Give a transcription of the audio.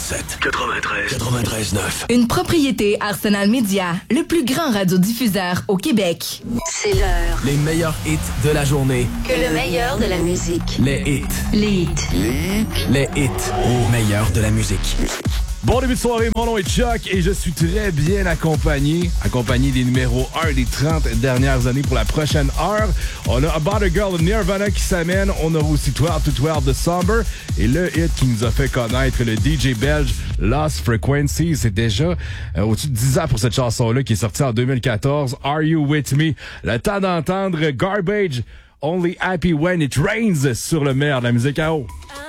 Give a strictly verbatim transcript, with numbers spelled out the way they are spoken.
quatre-vingt-sept, quatre-vingt-treize, quatre-vingt-treize neuf. Une propriété Arsenal Media, le plus grand radiodiffuseur au Québec. C'est l'heure. Les meilleurs hits de la journée. Que le meilleur de la musique. Les hits. Les hits. Les hits. Les hits au meilleur de la musique. Bon début de soirée, mon nom est Chuck et je suis très bien accompagné, accompagné des numéros un des trente dernières années pour la prochaine heure. On a About a Girl de Nirvana qui s'amène, on a aussi douze to douze de Somber et le hit qui nous a fait connaître le D J belge Lost Frequencies. C'est déjà euh, au-dessus de dix ans pour cette chanson-là qui est sortie en deux mille quatorze. Are You With Me? Le temps d'entendre Garbage, Only Happy When It Rains sur le meilleur de la musique à eau.